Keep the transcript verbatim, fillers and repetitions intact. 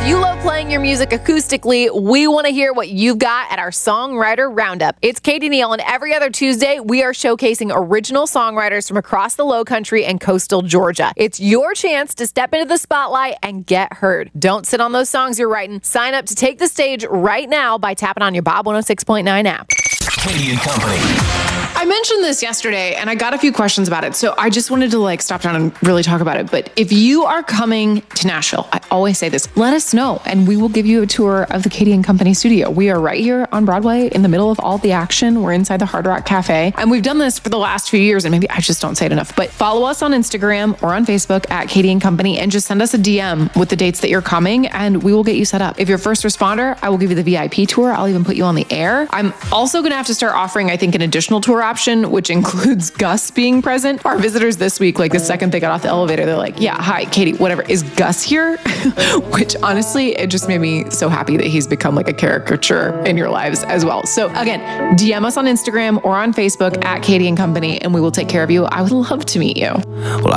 you love playing your music acoustically, we want to hear what you've got at our Songwriter Roundup. It's Katie Neal, and every other Tuesday, we are showcasing original songwriters from across the Low Country and coastal Georgia. It's your chance to step into the spotlight and get heard. Don't sit on those songs you're writing. Sign up to take the stage right now by tapping on your Bob one oh six point nine app. Katie and Company. I mentioned this yesterday and I got a few questions about it. So I just wanted to like stop down and really talk about it. But if you are coming to Nashville, I always say this, let us know and we will give you a tour of the Katie and Company studio. We are right here on Broadway in the middle of all the action. We're inside the Hard Rock Cafe and we've done this for the last few years and maybe I just don't say it enough, but follow us on Instagram or on Facebook at Katie and Company and just send us a D M with the dates that you're coming and we will get you set up. If you're a first responder, I will give you the V I P tour. I'll even put you on the air. I'm also going to have to start offering, I think, an additional tour option, which includes Gus being present. Our visitors this week, like the second they got off the elevator, they're like, yeah, hi, Katie, whatever. Is Gus here? Which honestly, it just made me so happy that he's become like a caricature in your lives as well. So again, D M us on Instagram or on Facebook at Katie and Company, and we will take care of you. I would love to meet you. Well,